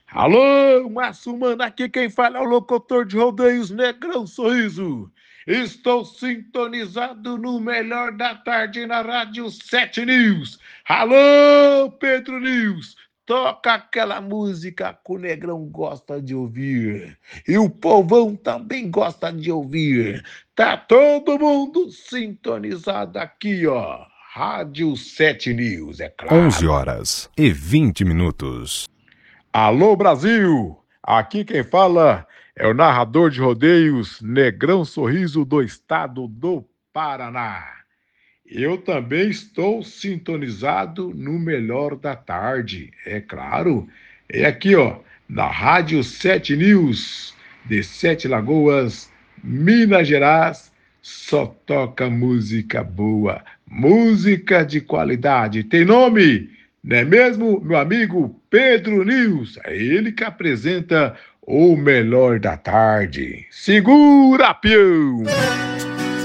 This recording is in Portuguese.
Alô, Márcio Mano, aqui quem fala é o locutor de rodeios Negrão Sorriso. Estou sintonizado no melhor da tarde na Rádio 7 News. Alô, Pedro News, toca aquela música que o Negrão gosta de ouvir. E o povão também gosta de ouvir. Tá todo mundo sintonizado aqui, ó. Rádio 7 News, é 11 claro. horas e 20 minutos. Alô, Brasil! Aqui quem fala é o narrador de rodeios Negrão Sorriso do estado do Paraná. Eu também estou sintonizado no melhor da tarde, é claro. É aqui, ó, na Rádio 7 News, de Sete Lagoas, Minas Gerais. Só toca música boa, música de qualidade. Tem nome? Não é mesmo, meu amigo Pedro News? É ele que apresenta o melhor da tarde. Segura, peão!